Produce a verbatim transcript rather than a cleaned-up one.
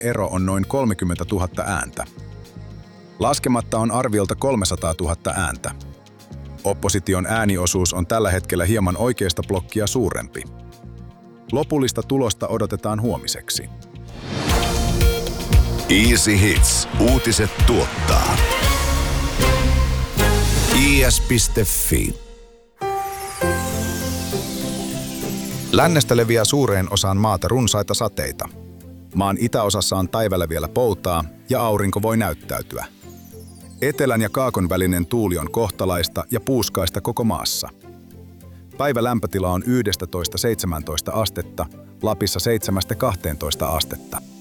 ero on noin kolmekymmentätuhatta ääntä. Laskematta on arviolta kolmesataatuhatta ääntä. Opposition ääniosuus on tällä hetkellä hieman oikeista blokkia suurempi. Lopullista tulosta odotetaan huomiseksi. Easy Hits. Uutiset tuottaa. i s piste f i. Lännestä leviää suureen osaan maata runsaita sateita. Maan itäosassa on päivällä vielä poutaa ja aurinko voi näyttäytyä. Etelän ja kaakon välinen tuuli on kohtalaista ja puuskaista koko maassa. Päivä lämpötila on yksitoista seitsemäntoista astetta, Lapissa seitsemästä kahteentoista astetta.